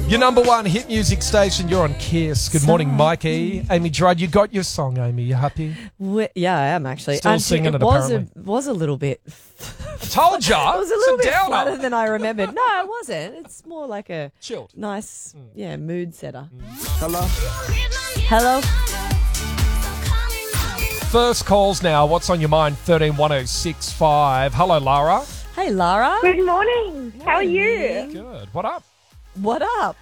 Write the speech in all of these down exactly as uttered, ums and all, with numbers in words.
Your number one hit music station, you're on Kiss. Good morning, Mikey. Amy Drudd, you got your song, Amy. You happy? We, yeah, I am actually. Still And singing it, was apparently. A, was a little bit. I told ya. It was a little it's a bit downer. flatter than I remembered. No, it wasn't. It's more like a Chilled. nice, Mm. yeah, mood setter. Mm. Hello? Hello. First calls now. What's on your mind? thirteen one oh six five. Hello, Lara. Hey, Lara. Good morning. How are you? Good. What up? What up?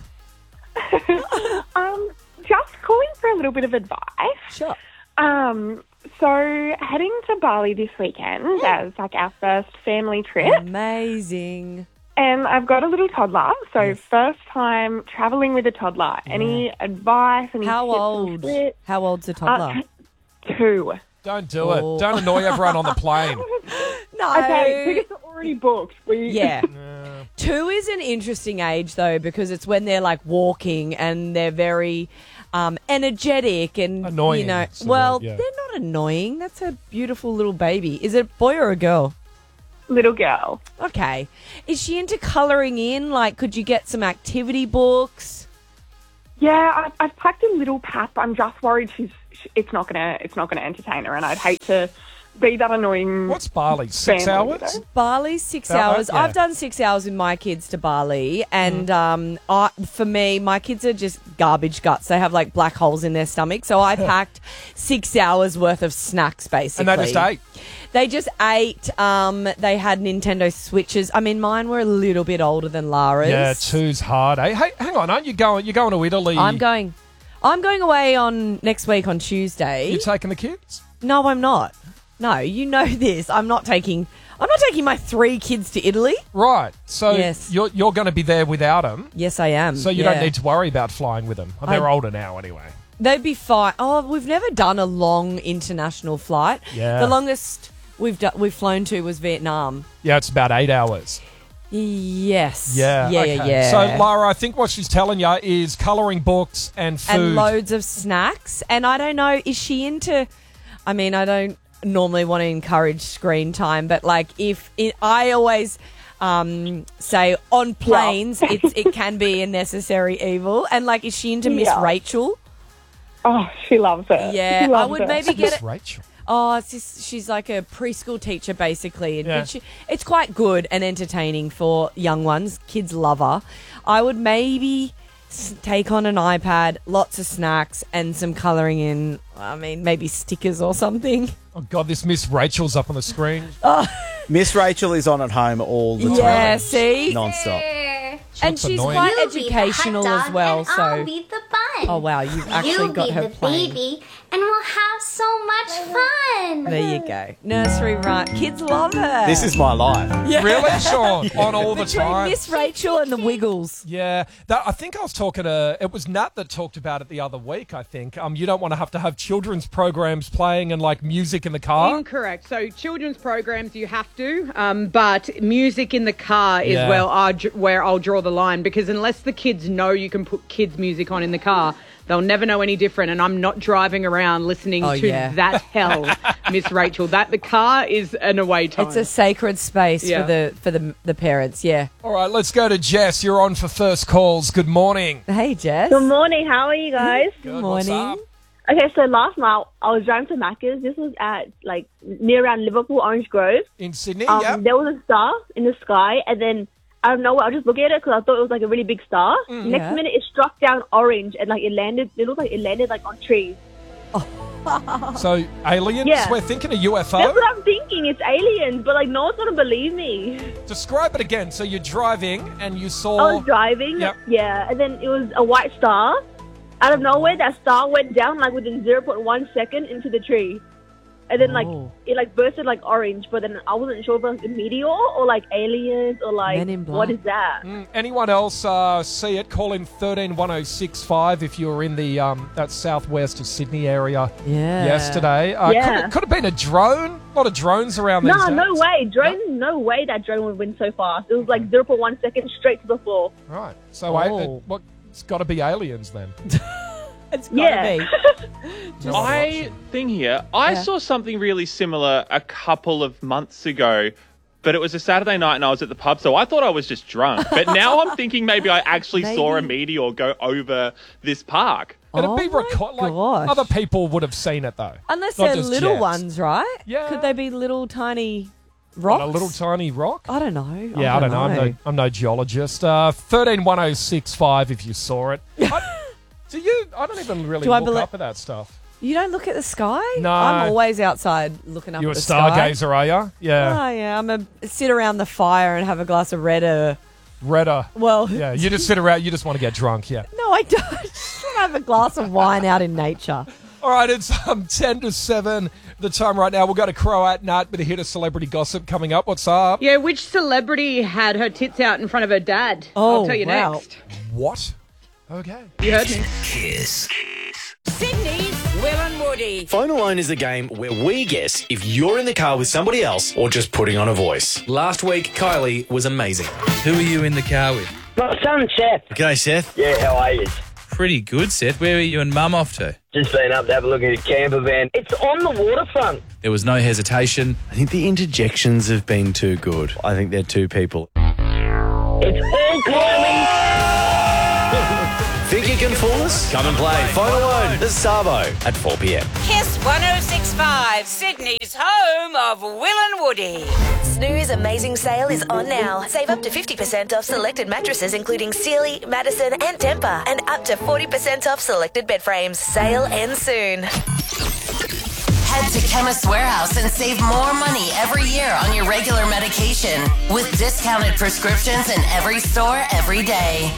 Um, just calling for a little bit of advice. Sure. Um, so heading to Bali this weekend as like our first family trip, Amazing. and I've got a little toddler. So first time traveling with a toddler. Any advice? Any How tips and old? tricks? How old's the toddler? Uh, two. Don't do Oh. it. Don't annoy everyone on the plane. no. Okay, tickets are already booked. We Yeah. Two is an interesting age, though, because it's when they're like walking and they're very um, energetic and Annoying, You know, sort of, well, yeah. they're not annoying. That's a beautiful little baby. Is it a boy or a girl? little girl. Okay. Is she into colouring in? Like, could you get some activity books? Yeah, I've, I've packed a little pack. But I'm just worried she's. she- It's not gonna. It's not gonna entertain her, and I'd hate to be that annoying. What's Bali? Six family, hours? you know? Bali's six About hours. that, yeah. I've done six hours with my kids to Bali, and um, I, for me, my kids are just garbage guts. They have like black holes in their stomach. So I packed six hours worth of snacks, basically. And they just ate. They just ate. Um, they had Nintendo Switches. I mean, mine were a little bit older than Lara's. Yeah, two's hard, eh? Hey, hang on. Aren't you going? You're going to Italy. I'm going. I'm going away on next week on Tuesday. You taking the kids? No, I'm not. No, you know this. I'm not taking. I'm not taking my three kids to Italy. Right. So Yes. you're you're going to be there without them. Yes, I am. So you yeah. don't need to worry about flying with them. Oh, they're I- older now, anyway. They'd be fine. Oh, we've never done a long international flight. Yeah. The longest we've do- we've flown to was Vietnam. Yeah, it's about eight hours. Yes. Yeah. Yeah. okay. Yeah. yeah. So Lara, I think what she's telling you is colouring books and food. and loads of snacks. And I don't know, is she into? I mean, I don't normally want to encourage screen time, but like if it, I always um, say on planes, it's it can be a necessary evil. And like, is she into Miss Yeah. Rachel? Oh, she loves it. Yeah, She I loves would it. maybe get Miss it. Rachel. Oh, it's just, she's like a preschool teacher, basically. And Yeah. she, it's quite good and entertaining for young ones. Kids love her. I would maybe s- take on an iPad, lots of snacks, and some colouring in. I mean, maybe stickers or something. Oh God, this Miss Rachel's up on the screen. Miss Rachel is on at home all the Yeah, time. see? Non-stop. And looks she's annoying. quite You be the hot educational dog as well. and So, I'll be the bun. oh wow, you've actually you got be her the playing. baby, and we'll have so much fun. There you go, nursery rhyme. Kids love her. This is my life. yeah. Really, Sean? On all the Between time. Miss Rachel and the Wiggles. Yeah, that, I think I was talking to. It was Nat that talked about it the other week. I think. Um, you don't want to have to have children's programs playing and like music in the car. Incorrect. So children's programs you have to, um, but music in the car is Yeah. where, I, where I'll draw the line, because unless the kids know you can put kids' music on in the car, they'll never know any different. And I'm not driving around listening Oh, to yeah. that hell, Miss Rachel. That the car is an away time. It's a sacred space Yeah. for the for the the parents. Yeah. All right, let's go to Jess. You're on for first calls. Good morning. Hey, Jess. Good morning. How are you guys? Good, morning. what's up? Okay, so last night I was driving to Macca's. This was at like near around Liverpool, Orange Grove. In Sydney, Um, yeah. There was a star in the sky, and then I don't know what. I was just looking at it because I thought it was like a really big star. Next Yeah. minute, it struck down orange, and like it landed. It looked like it landed like on trees. So aliens. Yeah. We're thinking a U F That's O. what I'm thinking. It's aliens, but like no one's gonna believe me. Describe it again. So you're driving and you I saw. was driving, Yep. yeah, and then it was a white star. Out of nowhere, that star went down like within zero point one second into the tree. And then, like, Oh. it, like, bursted, like, orange. But then I wasn't sure if it was a meteor or, like, aliens or, like, Men in Black. what is that? Mm, anyone else uh, see it? Call in thirteen one oh six five if you were in the um, that southwest of Sydney area Yeah. yesterday. Uh, Yeah. could, it, could have been a drone. A lot of drones around these No, days. no way. Drone, no way that drone would win so fast. It was, like, zero point one second straight to the floor. Right. So I, Oh. it, what, it's got to be aliens then. It's gotta Yeah. be. No I thing here. I Yeah. saw something really similar a couple of months ago but it was a Saturday night and I was at the pub, so I thought I was just drunk. But now I'm thinking maybe I actually Maybe. saw a meteor go over this park. It'd Oh be my reco- like gosh. other people would have seen it though. Unless Not they're just little jets. ones, right? Yeah. Could they be little tiny What, rocks? a little tiny rock. I don't know. Yeah, I don't know. I'm no, I'm no geologist. Uh, thirteen one oh six five if you saw it. I, do you? I don't even really Do I look belie- up at that stuff. You don't look at the sky? No. I'm always outside looking up You at a the sky. stargazer, are you? Yeah. Oh, yeah. I'm a sit around the fire and have a glass of red. Uh, Redder. well, Yeah, you just sit around. You just want to get drunk. Yeah. no, I don't. I just want to have a glass of wine out in nature. All right, it's um, ten to seven the time right now. We'll go to Croat Nat with a hit of celebrity gossip coming up. What's up? Yeah, which celebrity had her tits out in front of her dad? Oh, I'll tell you wow. next. What? Okay. You heard me. Kiss. Sydney's Will and Woody. Phone Alone is a game where we guess if you're in the car with somebody else or just putting on a voice. Last week, Kylie was amazing. Who are you in the car with? My son, Seth. G'day, Seth. Yeah, how are you? Pretty good, Seth. Where are you and Mum off to? Just been up to have a look at a camper van. It's on the waterfront. There was no hesitation. I think the interjections have been too good. I think they're two people. It's all climbing. Think you can fool us? Come and play Phone Alone, the Sabo, at four p.m. Kiss one oh six point five, Sydney's home of Will and Woody. Snooze Amazing Sale is on now. Save up to fifty percent off selected mattresses including Sealy, Madison and Tempur, and up to forty percent off selected bed frames. Sale ends soon. Head to Chemist Warehouse and save more money every year on your regular medication with discounted prescriptions in every store every day.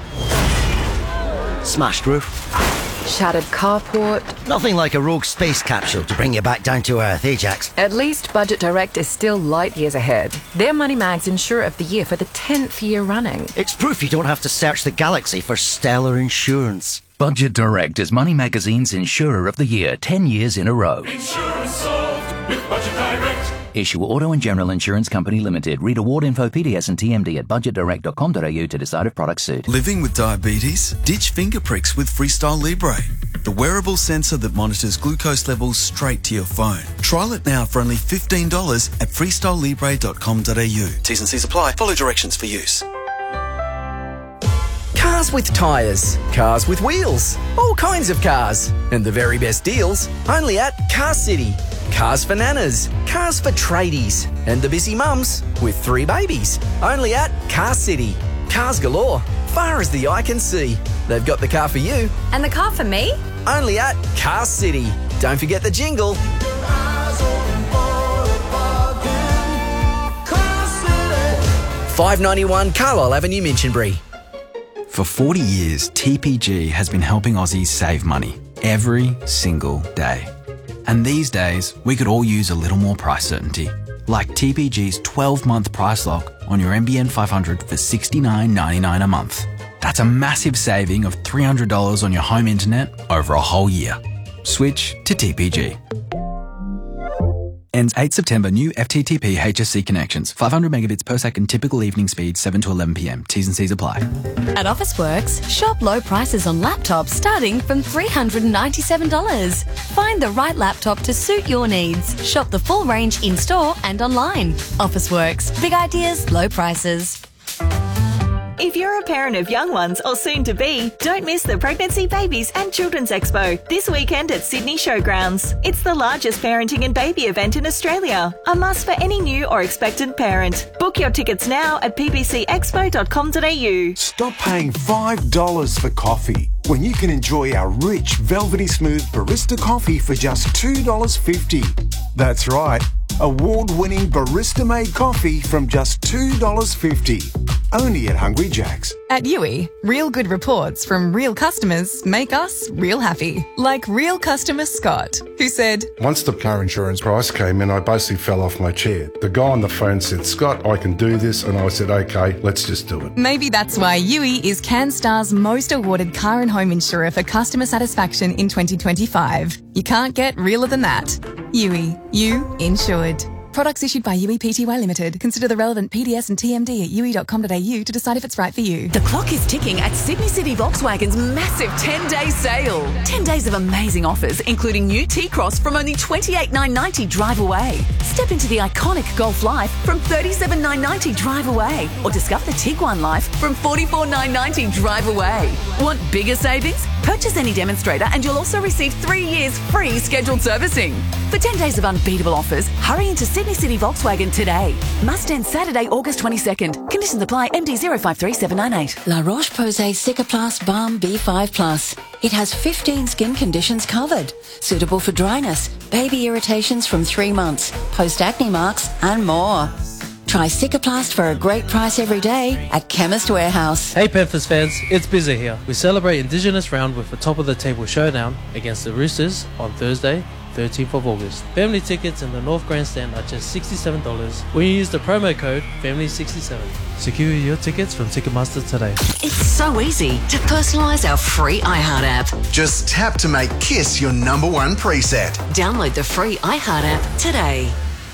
Smashed roof. Shattered carport. Nothing like a rogue space capsule to bring you back down to earth, Ajax. At least Budget Direct is still light years ahead. They're Money Mag's Insurer of the Year for the tenth year running. It's proof you don't have to search the galaxy for stellar insurance. Budget Direct is Money Magazine's Insurer of the Year ten years in a row. Insurance solved with Budget Direct. Issue Auto and General Insurance Company Limited. Read award info, P D S and T M D at budget direct dot com dot a u to decide if products suit. Living with diabetes? Ditch finger pricks with Freestyle Libre, the wearable sensor that monitors glucose levels straight to your phone. Trial it now for only fifteen dollars at freestyle libre dot com dot a u. T's and C's apply. Follow directions for use. Cars with tyres, cars with wheels, all kinds of cars, and the very best deals only at Car City. Cars for nanas, cars for tradies, and the busy mums with three babies. Only at Car City. Cars galore, far as the eye can see. They've got the car for you. And the car for me? Only at Car City. Don't forget the jingle. five ninety-one Carlisle Avenue, Minchinbury. For forty years, T P G has been helping Aussies save money every single day. And these days, we could all use a little more price certainty. Like T P G's twelve-month price lock on your N B N five hundred for sixty-nine ninety-nine a month. That's a massive saving of three hundred dollars on your home internet over a whole year. Switch to T P G. Ends eighth September. New F T T P H S C connections. five hundred megabits per second typical evening speed, seven to eleven p.m. T's and C's apply. At Officeworks, shop low prices on laptops starting from three hundred ninety-seven dollars. Find the right laptop to suit your needs. Shop the full range in-store and online. Officeworks. Big ideas, low prices. If you're a parent of young ones or soon to be, don't miss the Pregnancy, Babies and Children's Expo this weekend at Sydney Showgrounds. It's the largest parenting and baby event in Australia, a must for any new or expectant parent. Book your tickets now at p b c expo dot com dot a u. Stop paying five dollars for coffee when you can enjoy our rich, velvety smooth barista coffee for just two dollars fifty. That's right, award-winning barista-made coffee from just two dollars fifty. Only at Hungry Jack's. At U I, real good reports from real customers make us real happy. Like real customer Scott, who said, Once the car insurance price came in, I basically fell off my chair. The guy on the phone said, Scott, I can do this. And I said, okay, let's just do it. Maybe that's why U I is CanStar's most awarded car and home insurer for customer satisfaction in twenty twenty-five. You can't get realer than that. U I, you insured. Products issued by U E P T Y Limited. Consider the relevant P D S and T M D at u e dot com dot a u to decide if it's right for you. The clock is ticking at Sydney City Volkswagen's massive ten-day sale. ten days of amazing offers, including new T-Cross from only twenty-eight thousand nine hundred ninety drive away. Step into the iconic Golf Life from thirty-seven thousand nine hundred ninety drive away. Or discover the Tiguan Life from forty-four thousand nine hundred ninety drive away. Want bigger savings? Purchase any demonstrator and you'll also receive three years free scheduled servicing. For ten days of unbeatable offers, hurry into Sydney City Volkswagen today. Must end Saturday, August twenty-second. Conditions apply. M D zero five three seven nine eight. La Roche-Posay Cicaplast Balm B five Plus. It has fifteen skin conditions covered. Suitable for dryness, baby irritations from three months, post-acne marks, and more. Try Cicaplast for a great price every day at Chemist Warehouse. Hey Panthers fans, it's Bizza here. We celebrate Indigenous Round with a top-of-the-table showdown against the Roosters on Thursday, thirteenth of August. Family tickets in the North Grandstand are just sixty-seven dollars when you use the promo code family sixty-seven. Secure your tickets from Ticketmaster today. It's so easy to personalise our free iHeart app. Just tap to make Kiss your number one preset. Download the free iHeart app today.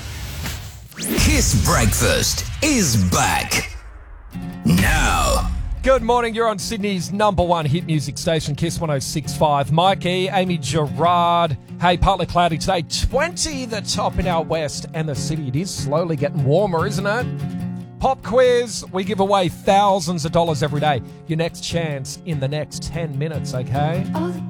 Kiss Breakfast is back now. Good morning, you're on Sydney's number one hit music station, Kiss one oh six point five. Mikey, Amy Gerard. Hey, partly cloudy today, twenty the top in our west, and the city, it is slowly getting warmer, isn't it? Pop quiz, we give away thousands of dollars every day. Your next chance in the next ten minutes, okay? Oh,